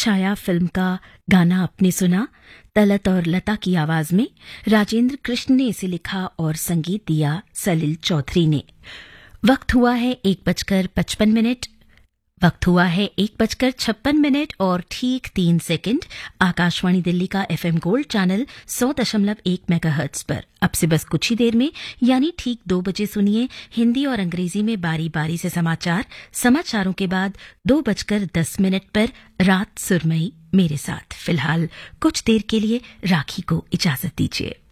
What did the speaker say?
छाया film का गाना आपने सुना। तलत और लता की आवाज में राजेंद्र कृष्ण ने इसे लिखा और संगीत दिया सलिल चौधरी ने। वक्त हुआ है 1:55। वक्त हुआ है 1:56 और ठीक 3 सेकंड। आकाशवाणी दिल्ली का एफएम गोल्ड चैनल 100.1 मेगाहर्ट्ज पर अब से बस कुछ ही देर में यानी ठीक 2 बजे सुनिए हिंदी और अंग्रेजी में बारी बारी से समाचार। समाचारों के बाद 2:10 पर रात सुरमई मेरे साथ। फिलहाल कुछ देर के लिए राखी को इजाजत दीजिए।